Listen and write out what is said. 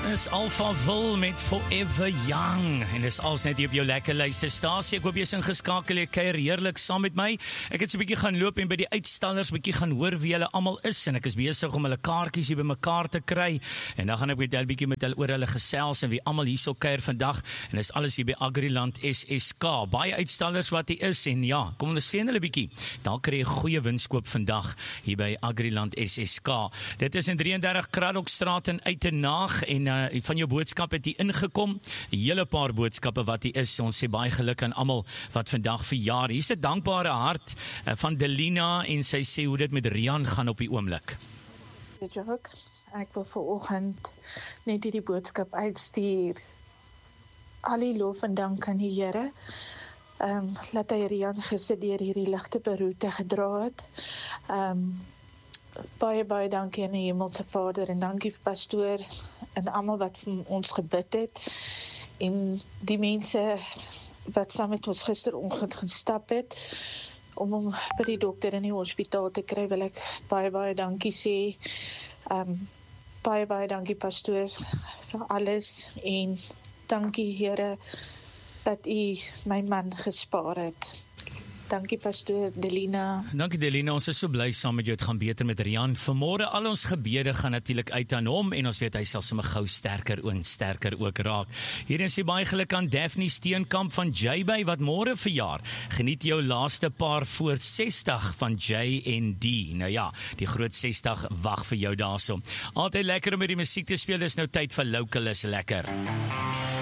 Dis Alpha Will met Forever Young en dis als net hier op jou lekker luisterstasie. Ek hoop jy is ingeskakel, jy kuier heerlik saam met my. Ek het so 'n bietjie gaan loop en by die uitstallers bietjie gaan hoor wie hulle almal is en ek is besig om hulle kaartjies hier bymekaar te kry en dan gaan ek net 'n bietjie met hulle oor hulle gesels en wie almal hierso kuier vandag en dis alles hier by Agriland SSK. Baie uitstallers wat hier is en ja, kom ons sien hulle bietjie. Dan kry jy 'n goeie winskoop vandag hier by Agriland SSK. Dit is in 33 Kraddockstraat in Uitenhage en van jou boodskap het hier ingekom, 'n hele paar boodskappe wat hier is. Ons sê baie geluk aan almal wat vandag verjaar. Hier's 'n dankbare hart van Delina en sy sê hoe dit met Rian gaan op die oomblik. Ek wil vanoggend net hierdie boodskap uitstuur. Al die lof en dank aan die Here. Laat hy Rian gister deur hierdie ligte beroerte gedra het. Baie dankie aan die Hemelse Vader en dankie vir pastoor en almal wat vir ons gebid het en die mense wat saam met ons gisteroggend gestap het om hom by die dokter in die hospitaal te kry, wil ek baie dankie sê. Baie dankie pastoor vir alles en dankie Here dat u my man gespaar het. Dankie pastoor Delina. Dankie Delina, ons is so bly saam met jou, het gaan beter met Rian. Vanmôre al ons gebede gaan natuurlik uit aan hom en ons weet hy sal sommer gou sterker ook raak. Hier is baie geluk aan Daphne Steenkamp van JB wat môre verjaar. Geniet jou laaste paar voor 60 van J en D. Nou ja, die groot 60 wag vir jou daarso. Altyd lekker om met die musiek te speel, dis nou tyd vir Local is lekker.